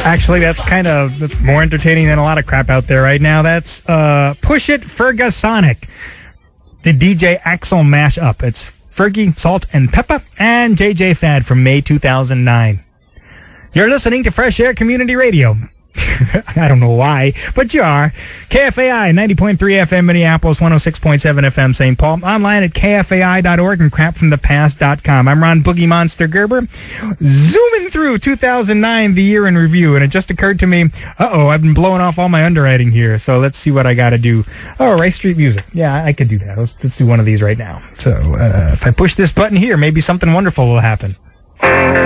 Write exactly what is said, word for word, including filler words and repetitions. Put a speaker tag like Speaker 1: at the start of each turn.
Speaker 1: Actually, that's kind of that's more entertaining than a lot of crap out there right now. That's uh, Push It, Fergasonic, the D J Axel mashup. It's Fergie, Salt and Peppa, and J J Fad from May two thousand nine. You're listening to Fresh Air Community Radio. I don't know why, but you are. K F A I, ninety point three F M Minneapolis, one oh six point seven F M Saint Paul. Online at K F A I dot org and crap from the past dot com. I'm Ron Boogie Monster Gerber, zooming through two thousand nine, the year in review, and it just occurred to me, uh-oh, I've been blowing off all my underwriting here, so let's see what I got to do. Oh, Rice Street Music. Yeah, I could do that. Let's, let's do one of these right now. So uh, if I push this button here, maybe something wonderful will happen.